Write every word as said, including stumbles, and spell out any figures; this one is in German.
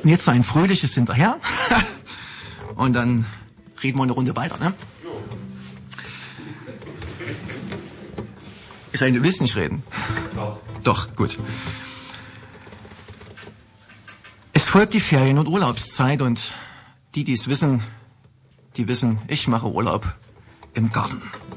Und jetzt noch ein fröhliches hinterher. Und dann reden wir eine Runde weiter, ne? Es sei denn, du willst nicht reden. Doch. Doch, gut. Es folgt die Ferien- und Urlaubszeit und die, die es wissen, die wissen, ich mache Urlaub im Garten.